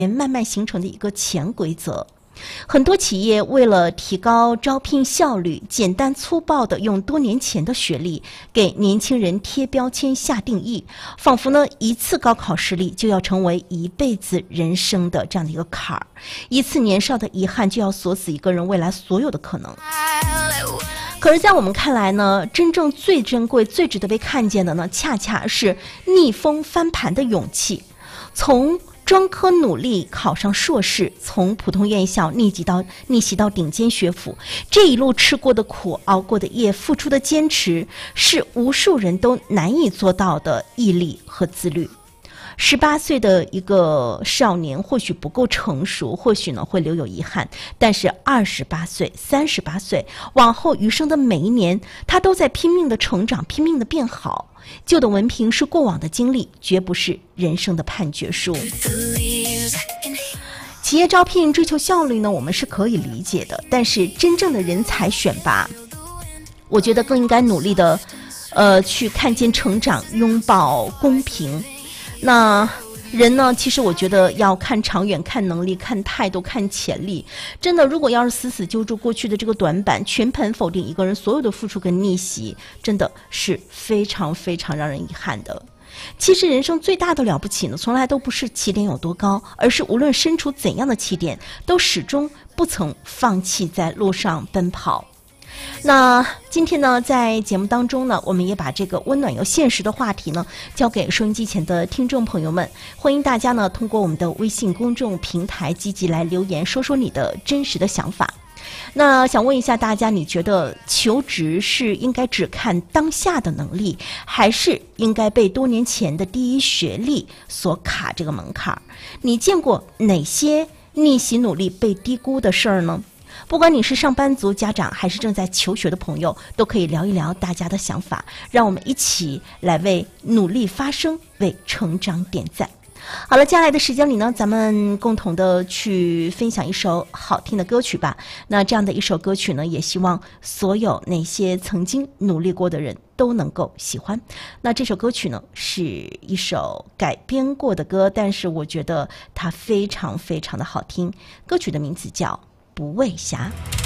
慢慢形成的一个潜规则。很多企业为了提高招聘效率，简单粗暴地用多年前的学历给年轻人贴标签下定义，仿佛呢一次高考失利就要成为一辈子人生的这样的一个坎儿，一次年少的遗憾就要锁死一个人未来所有的可能。可是在我们看来呢，真正最珍贵最值得被看见的呢，恰恰是逆风翻盘的勇气。从专科努力考上硕士，从普通院校逆袭到顶尖学府，这一路吃过的苦，熬过的夜，付出的坚持，是无数人都难以做到的毅力和自律。18岁的一个少年或许不够成熟，或许呢会留有遗憾，但是28岁、38岁往后余生的每一年，他都在拼命的成长，拼命的变好。旧的文凭是过往的经历，绝不是人生的判决书。企业招聘追求效率呢，我们是可以理解的，但是真正的人才选拔，我觉得更应该努力的去看见成长，拥抱公平。那人呢，其实我觉得要看长远，看能力，看态度，看潜力。真的，如果要是死死揪住过去的这个短板，全盘否定一个人所有的付出跟逆袭，真的是非常非常让人遗憾的。其实人生最大的了不起呢，从来都不是起点有多高，而是无论身处怎样的起点，都始终不曾放弃在路上奔跑。那今天呢，在节目当中呢，我们也把这个温暖又现实的话题呢，交给收音机前的听众朋友们。欢迎大家呢，通过我们的微信公众平台积极来留言，说说你的真实的想法。那想问一下大家，你觉得求职是应该只看当下的能力，还是应该被多年前的第一学历所卡这个门槛？你见过哪些逆袭努力被低估的事儿呢？不管你是上班族、家长，还是正在求学的朋友，都可以聊一聊大家的想法，让我们一起来为努力发声，为成长点赞。好了，接下来的时间里呢，咱们共同的去分享一首好听的歌曲吧。那这样的一首歌曲呢，也希望所有那些曾经努力过的人都能够喜欢。那这首歌曲呢，是一首改编过的歌，但是我觉得它非常非常的好听。歌曲的名字叫《不畏侠》。